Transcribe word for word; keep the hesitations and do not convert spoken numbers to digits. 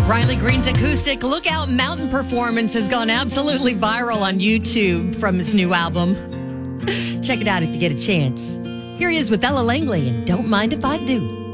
Riley Green's acoustic Lookout Mountain performance has gone absolutely viral on YouTube from his new album. Check it out if you get a chance. Here he is with Ella Langley and Don't Mind If I Do.